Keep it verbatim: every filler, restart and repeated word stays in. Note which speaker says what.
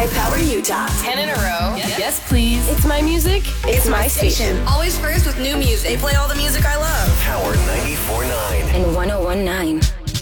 Speaker 1: High Power Utah.
Speaker 2: Ten in a row. Yes, yes please.
Speaker 1: It's my music. It's, it's my, my station.
Speaker 3: station. Always first with new music. They play all the music I love.
Speaker 4: Power